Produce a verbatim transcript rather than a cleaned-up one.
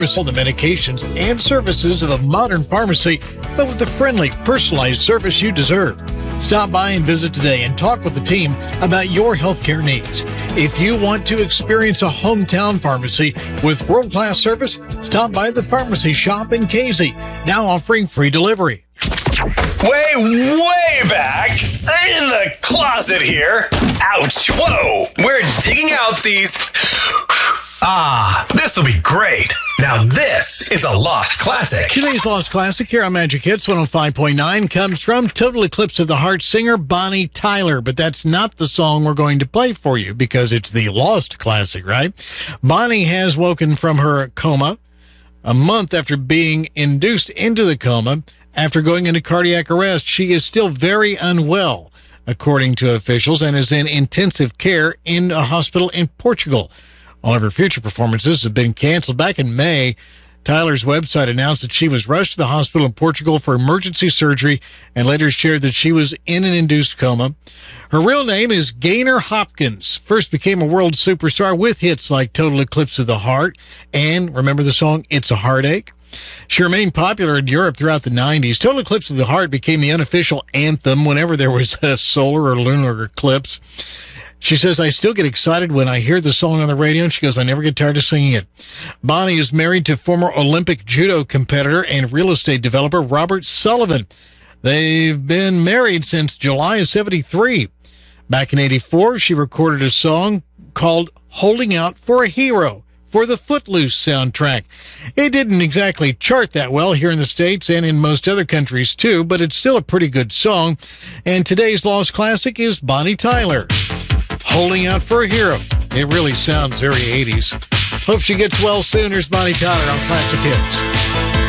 all the medications and services of a modern pharmacy, but with the friendly, personalized service you deserve. Stop by and visit today and talk with the team about your healthcare needs. If you want to experience a hometown pharmacy with world-class service, stop by the Pharmacy Shop in Casey, now offering free delivery. Way, way back in the closet here. Ouch. Whoa. We're digging out these... Ah, this will be great. Now this is a Lost Classic. Today's Lost Classic here on Magic Hits one oh five point nine comes from Total Eclipse of the Heart singer Bonnie Tyler, but that's not the song we're going to play for you because it's the Lost Classic, right? Bonnie has woken from her coma a month after being induced into the coma after going into cardiac arrest. She is still very unwell, according to officials, and is in intensive care in a hospital in Portugal. All of her future performances have been canceled. Back in May, Tyler's website announced that she was rushed to the hospital in Portugal for emergency surgery and later shared that she was in an induced coma. Her real name is Gaynor Hopkins. First became a world superstar with hits like Total Eclipse of the Heart and, remember the song, It's a Heartache? She remained popular in Europe throughout the nineties. Total Eclipse of the Heart became the unofficial anthem whenever there was a solar or lunar eclipse. She says, I still get excited when I hear the song on the radio, and she goes, I never get tired of singing it. Bonnie is married to former Olympic judo competitor and real estate developer Robert Sullivan. They've been married since July of seventy-three. Back in eighty-four, she recorded a song called Holding Out for a Hero for the Footloose soundtrack. It didn't exactly chart that well here in the States and in most other countries too, but it's still a pretty good song. And today's Lost Classic is Bonnie Tyler, Holding Out for a Hero. It really sounds very eighties. Hope she gets well soon. Here's Bonnie Tyler on Classic Hits.